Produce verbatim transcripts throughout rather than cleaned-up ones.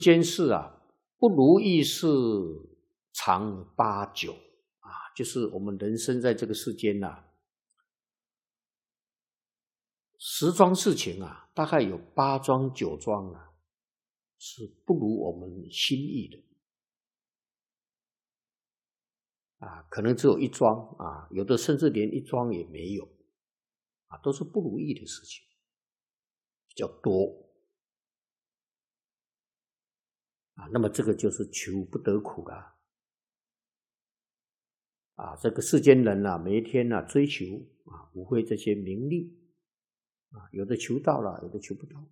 间事啊，不如意事常八九啊，就是我们人生在这个世间呐、啊，十桩事情啊，大概有八桩九桩啊，是不如我们心意的啊，可能只有一桩啊，有的甚至连一桩也没有啊，都是不如意的事情比较多啊。那么这个就是求不得苦啦啊，这个世间人啊，每一天啊追求啊，无非这些名利啊，有的求到了，有的求不到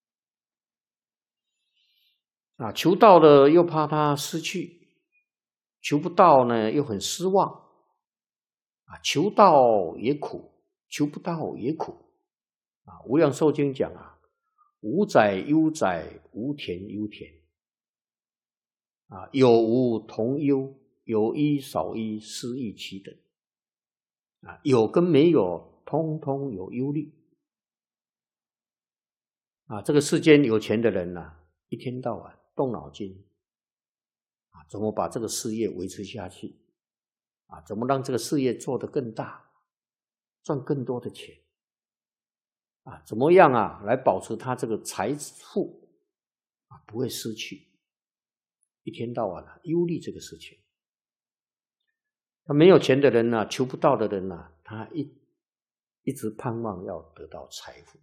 啊，求到了又怕他失去，求不到呢又很失望啊，求到也苦，求不到也苦啊。无量寿经讲啊，无载忧载，无田忧田啊，有无同忧，有一少一，失亦其等啊，有跟没有，通通有忧虑啊。这个世间有钱的人啊，一天到晚动脑筋啊，怎么把这个事业维持下去啊？怎么让这个事业做得更大，赚更多的钱啊？怎么样啊，来保持他这个财富啊不会失去？一天到晚啊忧虑这个事情。他没有钱的人呢、啊，求不到的人呢、啊，他一一直盼望要得到财富，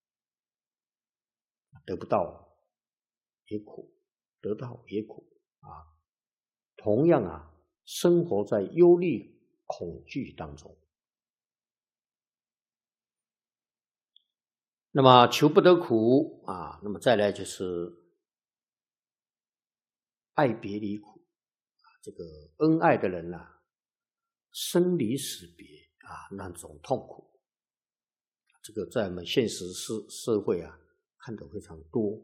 得不到也苦，得到也苦啊。同样啊，生活在忧虑恐惧当中。那么求不得苦啊，那么再来就是爱别离苦啊，这个恩爱的人啊，生离死别啊，那种痛苦，这个在我们现实社社会啊看得非常多。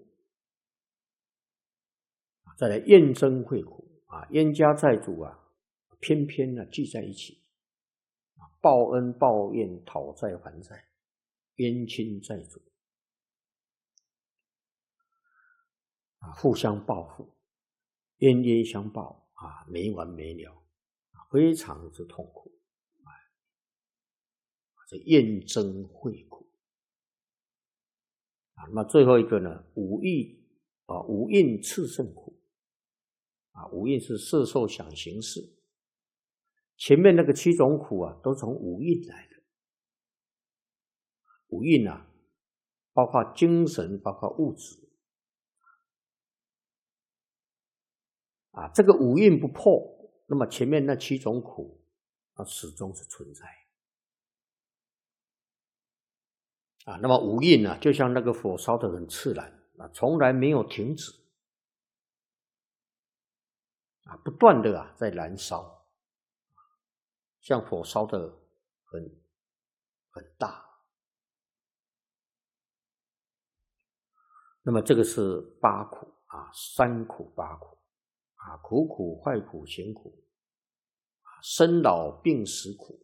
再来怨憎会苦啊，冤家债主啊，偏偏呢聚在一起，报恩报怨，讨债还债，冤亲债主啊，互相报复，冤冤相报啊，没完没了，非常之痛苦啊，这怨憎会苦啊。那么最后一个呢，五欲啊，五蕴炽盛苦啊，五蕴是色受想行识，前面那个七种苦啊，都从五蕴来的。五蕴啊，包括精神，包括物质啊，这个五蕴不破，那么前面那七种苦啊，始终是存在啊。那么五蕴啊，就像那个火烧得很炽然啊，从来没有停止啊，不断的啊在燃烧，像火烧得很很大。那么这个是八苦啊，三苦八苦啊，苦苦、坏苦、行苦啊，生老病死苦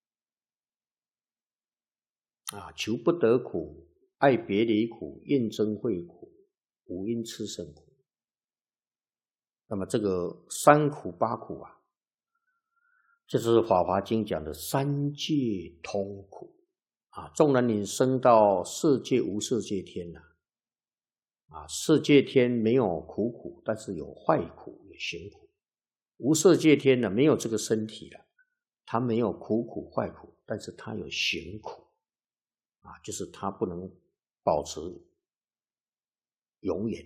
啊，求不得苦，爱别离苦，怨憎会苦，五阴炽盛苦。那么这个三苦八苦啊，这是《法华经》讲的三界通苦啊。纵然你升到色界、无色界天呐、啊，啊，色界天没有苦苦，但是有坏苦、有行苦；无色界天呢，没有这个身体了，它没有苦苦、坏苦，但是它有行苦啊，就是它不能保持永远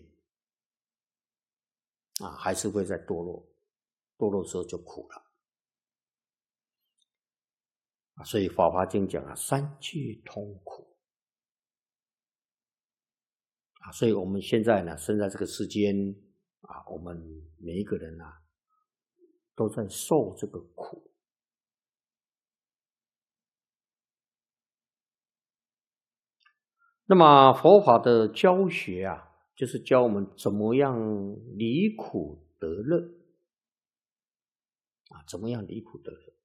啊，还是会在堕落，堕落之后就苦了啊。所以《法华经》讲啊，三界通苦啊。所以我们现在呢，生在这个世间啊，我们每一个人啊，都在受这个苦。那么佛法的教学啊，就是教我们怎么样离苦得乐啊，怎么样离苦得乐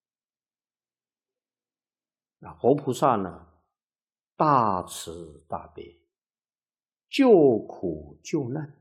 啊？活菩萨呢，大慈大悲，救苦救难